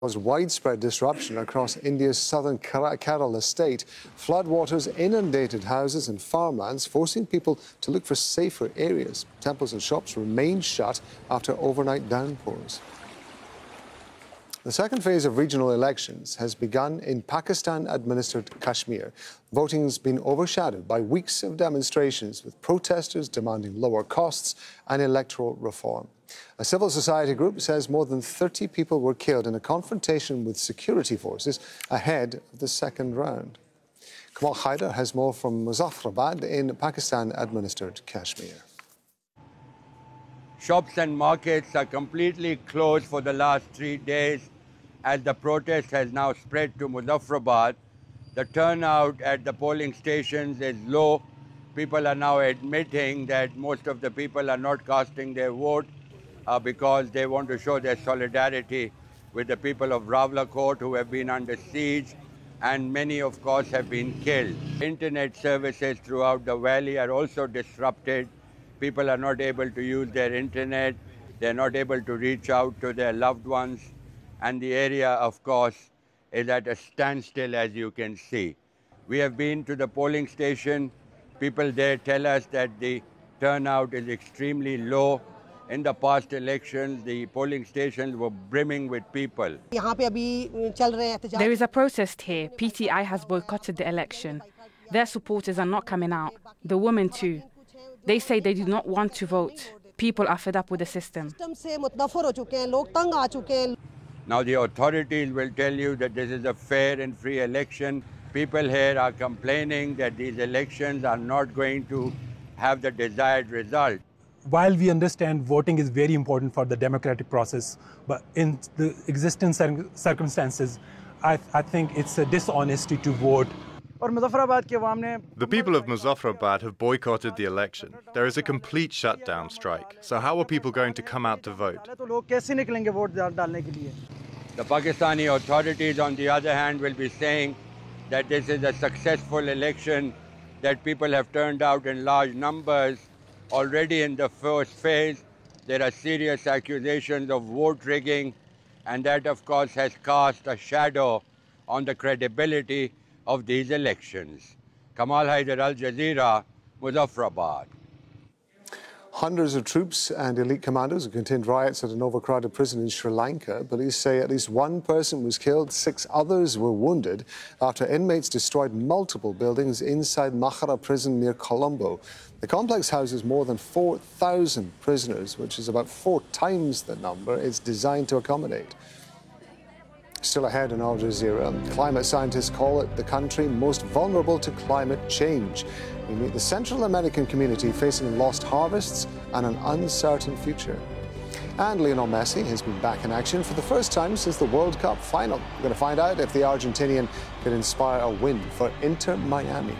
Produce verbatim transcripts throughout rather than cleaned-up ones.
Caused widespread disruption across India's southern Kerala state. Floodwaters inundated houses and farmlands, forcing people to look for safer areas. Temples and shops remained shut after overnight downpours. The second phase of regional elections has begun in Pakistan-administered Kashmir. Voting has been overshadowed by weeks of demonstrations, with protesters demanding lower costs and electoral reform. A civil society group says more than thirty people were killed in a confrontation with security forces ahead of the second round. Kamal Haider has more from Muzaffarabad in Pakistan-administered Kashmir. Shops and markets are completely closed for the last three days as the protest has now spread to Muzaffarabad. The turnout at the polling stations is low. People are now admitting that most of the people are not casting their vote uh, because they want to show their solidarity with the people of Rawalakot who have been under siege, and many, of course, have been killed. Internet services throughout the valley are also disrupted. People are not able to use their internet. They're not able to reach out to their loved ones. And the area, of course, is at a standstill, as you can see. We have been to the polling station. People there tell us that the turnout is extremely low. In the past elections, the polling stations were brimming with people. There is a protest here. P T I has boycotted the election. Their supporters are not coming out. The women too. They say they do not want to vote. People are fed up with the system. Now the authorities will tell you that this is a fair and free election. People here are complaining that these elections are not going to have the desired result. While we understand voting is very important for the democratic process, but in the existing circumstances, I, I think it's a dishonesty to vote. The people of Muzaffarabad have boycotted the election. There is a complete shutdown strike. So how are people going to come out to vote? The Pakistani authorities, on the other hand, will be saying that this is a successful election, that people have turned out in large numbers. Already in the first phase, there are serious accusations of vote rigging, and that, of course, has cast a shadow on the credibility of these elections. Kamal Haider, Al Jazeera, Muzaffarabad. Hundreds of troops and elite commandos have contained riots at an overcrowded prison in Sri Lanka. Police say at least one person was killed, six others were wounded after inmates destroyed multiple buildings inside Makhara prison near Colombo. The complex houses more than four thousand prisoners, which is about four times the number it's designed to accommodate. Still ahead in Al Jazeera, climate scientists call it the country most vulnerable to climate change. We meet the Central American community facing lost harvests and an uncertain future. And Lionel Messi has been back in action for the first time since the World Cup final. We're going to find out if the Argentinian can inspire a win for Inter Miami.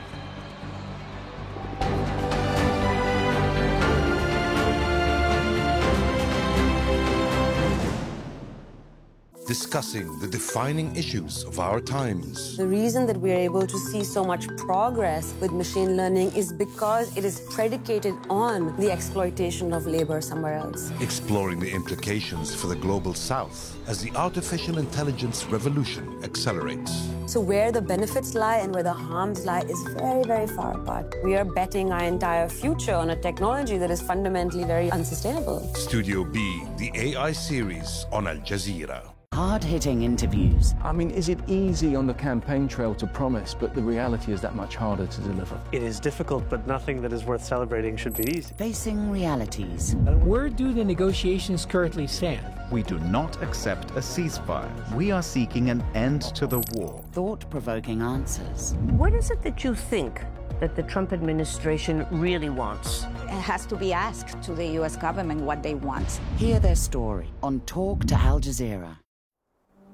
Discussing the defining issues of our times. The reason that we are able to see so much progress with machine learning is because it is predicated on the exploitation of labor somewhere else. Exploring the implications for the global south as the artificial intelligence revolution accelerates. So where the benefits lie and where the harms lie is very, very far apart. We are betting our entire future on a technology that is fundamentally very unsustainable. Studio B, the A I series on Al Jazeera. Hard-hitting interviews. I mean, is it easy on the campaign trail to promise, but the reality is that much harder to deliver? It is difficult, but nothing that is worth celebrating should be easy. Facing realities. Where do the negotiations currently stand? We do not accept a ceasefire. We are seeking an end to the war. Thought-provoking answers. What is it that you think that the Trump administration really wants? It has to be asked to the U S government what they want. Hear their story on Talk to Al Jazeera.